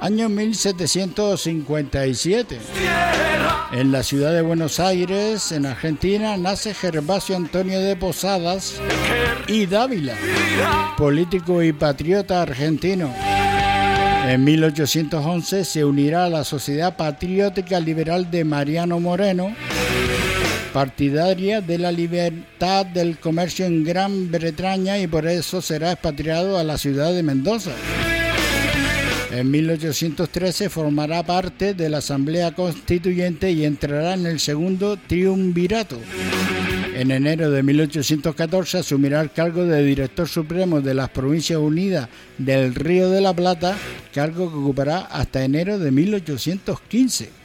Año 1757. En la ciudad de Buenos Aires, en Argentina, nace Gervasio Antonio de Posadas y Dávila, político y patriota argentino. En 1811 se unirá a la Sociedad Patriótica Liberal de Mariano Moreno, partidaria de la libertad del comercio en Gran Bretaña, y por eso será expatriado a la ciudad de Mendoza. En 1813 formará parte de la Asamblea Constituyente y entrará en el segundo triunvirato. En enero de 1814 asumirá el cargo de director supremo de las Provincias Unidas del Río de la Plata, cargo que ocupará hasta enero de 1815.